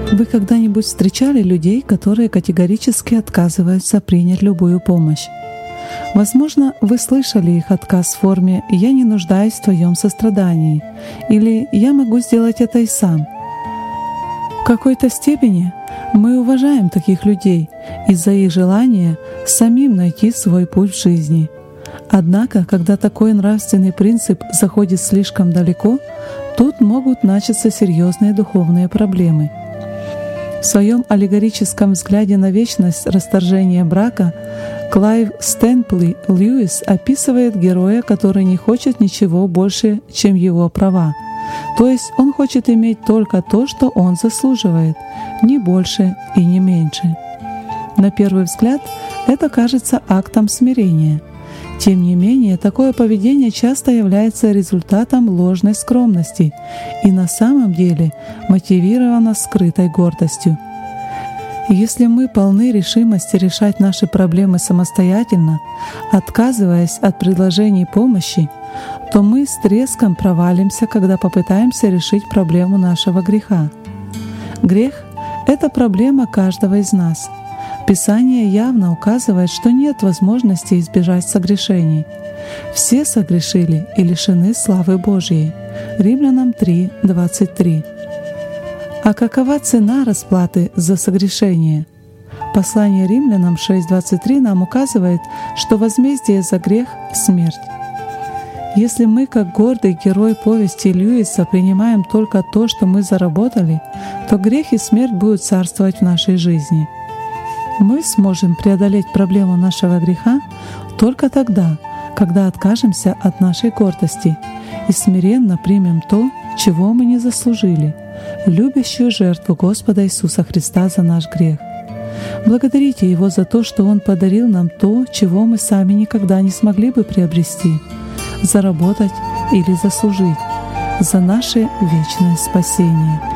Вы когда-нибудь встречали людей, которые категорически отказываются принять любую помощь? Возможно, вы слышали их отказ в форме «я не нуждаюсь в твоем сострадании» или «я могу сделать это и сам». В какой-то степени мы уважаем таких людей из-за их желания самим найти свой путь в жизни. Однако, когда такой нравственный принцип заходит слишком далеко, тут могут начаться серьезные духовные проблемы. В своем аллегорическом взгляде на вечность расторжения брака Клайв Стэнпли Льюис описывает героя, который не хочет ничего больше, чем его права. То есть он хочет иметь только то, что он заслуживает, ни больше и не меньше. На первый взгляд это кажется актом смирения. Тем не менее, такое поведение часто является результатом ложной скромности и на самом деле мотивировано скрытой гордостью. Если мы полны решимости решать наши проблемы самостоятельно, отказываясь от предложений помощи, то мы с треском провалимся, когда попытаемся решить проблему нашего греха. Грех — это проблема каждого из нас. Писание явно указывает, что нет возможности избежать согрешений. Все согрешили и лишены славы Божьей. Римлянам 3:23. А какова цена расплаты за согрешение? Послание Римлянам 6:23 нам указывает, что возмездие за грех — смерть. Если мы, как гордый герой повести Льюиса, принимаем только то, что мы заработали, то грех и смерть будут царствовать в нашей жизни. Мы сможем преодолеть проблему нашего греха только тогда, когда откажемся от нашей гордости и смиренно примем то, чего мы не заслужили — любящую жертву Господа Иисуса Христа за наш грех. Благодарите Его за то, что Он подарил нам то, чего мы сами никогда не смогли бы приобрести, заработать или заслужить, за наше вечное спасение.